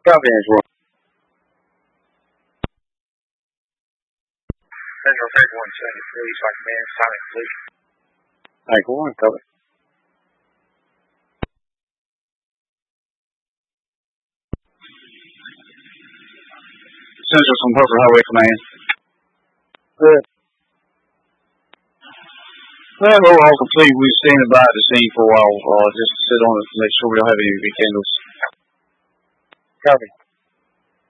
Copy, Angelo. Central Tank 170, please, like man, silent, please. Tank 1, copy. Central from Hooper Highway Command. Good. Well, overall complete. We've standing by at the scene for a while, just to sit on it to make sure we don't have any big candles. Copy.